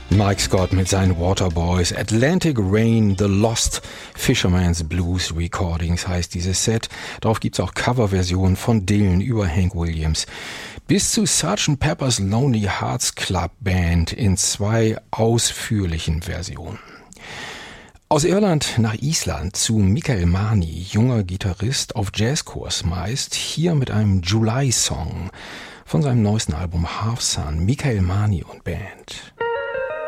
Mike Scott mit seinen Waterboys. Atlantic Rain, The Lost Fisherman's Blues Recordings heißt dieses Set. Darauf gibt's auch Coverversionen von Dylan über Hank Williams. Bis zu Sgt. Pepper's Lonely Hearts Club Band in 2 ausführlichen Versionen. Aus Irland nach Island zu Mikael Mani, junger Gitarrist auf Jazzkurs meist, hier mit einem July-Song von seinem neuesten Album Half Sun, Mikael Mani und Band.